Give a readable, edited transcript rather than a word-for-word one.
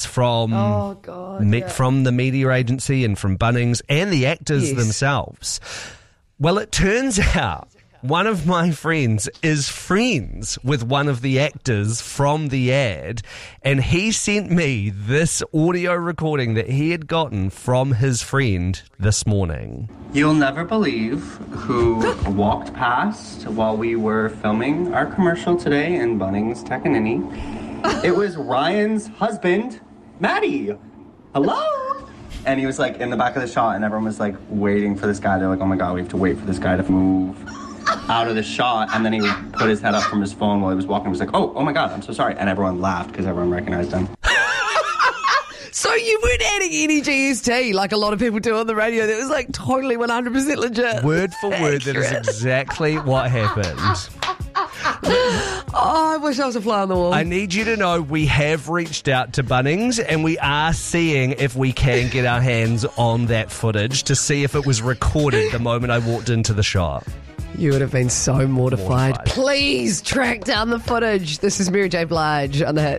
from from the media agency and from Bunnings and the actors themselves. Well, it turns out one of my friends is friends with one of the actors from the ad, and he sent me this audio recording that he had gotten from his friend this morning. You'll never believe who walked past while we were filming our commercial today in Bunnings Takanini. It was Ryan's husband, Maddie. Hello? And he was like in the back of the shot, and everyone was like waiting for this guy. They're like, oh my God, we have to wait for this guy to move out of the shot. And then he put his head up from his phone while he was walking. He was like, oh my God, I'm so sorry. And everyone laughed because everyone recognized him. So you weren't adding any GST like a lot of people do on the radio. That was like totally 100% legit. Word for word, that is exactly what happened. Oh, I wish I was a fly on the wall. I need you to know we have reached out to Bunnings and we are seeing if we can get our hands on that footage to see if it was recorded the moment I walked into the shop. You would have been so mortified. Please track down the footage. This is Mary J. Blige on The Hit.